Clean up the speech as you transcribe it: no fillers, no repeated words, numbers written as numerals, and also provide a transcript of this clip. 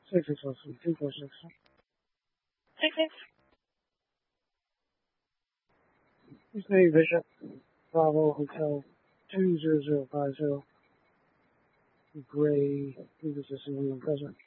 6603, 246. 66. East Navy Bishop, Bravo Hotel 20050. Gray, legal system, William present.